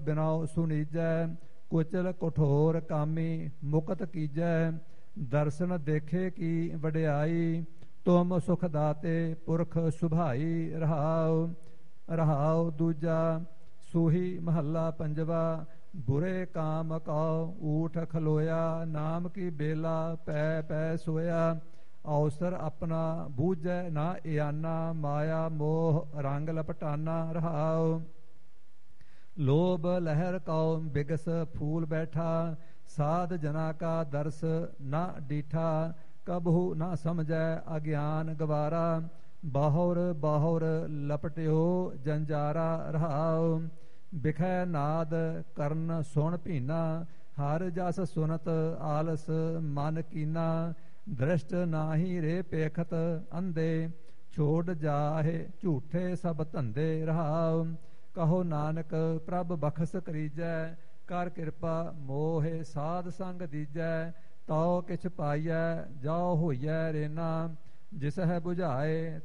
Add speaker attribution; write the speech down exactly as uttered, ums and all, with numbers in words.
Speaker 1: ਬਿਨਾਉ ਸੁਣੀਜੈ, ਕੁਚਲ ਕਠੋਰ ਕਾਮੀ ਮੁਕਤ ਕੀਜੈ। ਦਰਸ਼ਨ ਦੇਖੇ ਕੀ ਵਡਿਆਈ, ਤੁਮ ਸੁਖ ਦਾਤੇ ਪੁਰਖ ਸੁਭਾਈ। ਰਹਾਉ ਰਹਾਉ ਦੂਜਾ ਸੂਹੀ ਮਹੱਲਾ ਪੰਜਵਾ। ਬੁਰੇ ਕਾਮ ਕਉ ਊਠ ਖਲੋਇਆ, ਨਾਮ ਕੀ ਬੇਲਾ ਪੈ ਪੈ ਸੋਇਆ। ਅਵਸਰ ਆਪਣਾ ਬੂਝੈ ਨਾ ਇਆਨਾ, ਮਾਇਆ ਮੋਹ ਰੰਗ ਲਪਟਾਨਾ। ਰਹਾਉ ਲੋਭ ਲਹਿਰ ਕਉ ਬਿਗਸ ਫੂਲ ਬੈਠਾ, ਸਾਧ ਜਨਾ ਕਾ ਦਰਸ ਨਾ ਡੀਠਾ। ਕਬਹੂ ਨਾ ਸਮਝੈ ਅਗਿਆਨ ਗਵਾਰਾ, ਬਾਹੁਰ ਬਾਹੁਰ ਲਪਟਿਓ ਜੰਜਾਰਾ। ਰਹਾਉ ਬਿਖੈ ਨਾਦ ਕਰਨ ਸੁਣ ਭੀਨਾ, ਹਰ ਜਸ ਸੁਨਤ ਆਲਸ ਮਨ ਕੀਨਾ। ਦ੍ਰਿਸ਼ਟ ਨਾਹੀ ਰੇ ਪੇਖਤ ਅੰਧੇ, ਛੋੜ ਜਾਹੇ ਝੂਠੇ ਸਭ ਧੰਦੇ। ਰਹਾਉ ਕਹੋ ਨਾਨਕ ਪ੍ਰਭ ਬਖਸ਼ ਕਰੀਜੈ, ਕਰ ਕਿਰਪਾ ਮੋਹਿ ਸਾਧ ਸੰਗ ਦੀਜੈ। ਤਉ ਕਿਛ ਪਾਈਐ ਜਾਉ ਹੋਈਐ ਰੇਨਾ, ਜਿਸ ਹੈ ਬੁਝਾਏ